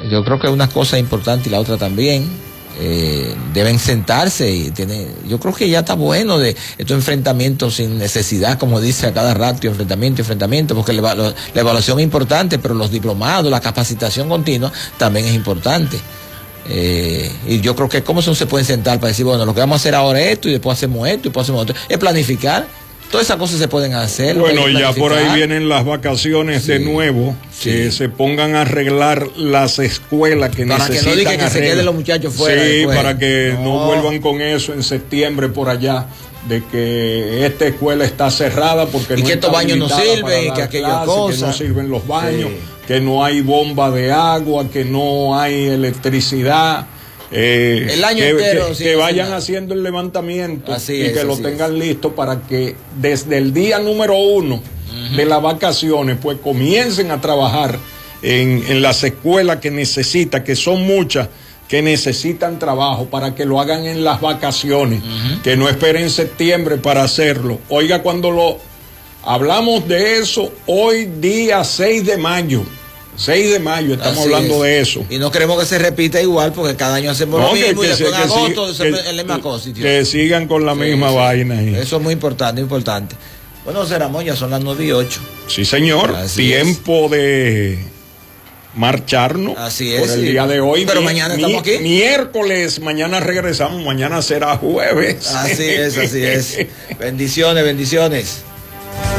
yo creo que una cosa es importante y la otra también. Deben sentarse y yo creo que ya está bueno de estos enfrentamientos sin necesidad, como dice a cada rato, enfrentamiento, porque la evaluación es importante, pero los diplomados, la capacitación continua también es importante. Y yo creo que cómo se pueden sentar para decir, bueno, lo que vamos a hacer ahora es esto, y después hacemos esto, y después hacemos otro, es planificar. Todas esas cosas se pueden hacer. Bueno, ya por ahí vienen las vacaciones de nuevo, que se pongan a arreglar las escuelas que necesitan. Para que no digan que se queden los muchachos fuera. Sí, para que no vuelvan con eso en septiembre por allá, de que esta escuela está cerrada porque y no que estos baños no sirven, y que aquellas cosas. Que no sirven los baños, que no hay bomba de agua, que no hay electricidad. El año entero que vayan haciendo el levantamiento y que lo tengan listo para que desde el día número 1 de las vacaciones pues comiencen a trabajar en las escuelas que necesitan, que son muchas que necesitan trabajo, para que lo hagan en las vacaciones, que no esperen septiembre para hacerlo. Oiga, cuando hablamos de eso, hoy día 6 de mayo estamos hablando de eso. Y no queremos que se repita igual, porque cada año hacemos lo mismo y después en agosto es la misma cosa. Que sigan con la misma vaina. Eso es muy importante. Bueno, José Ramón, ya son las 9:08. Sí, señor. Tiempo de marcharnos. Así es. Por el día de hoy. Pero mañana estamos aquí. Miércoles, mañana regresamos, mañana será jueves. Así es. Bendiciones.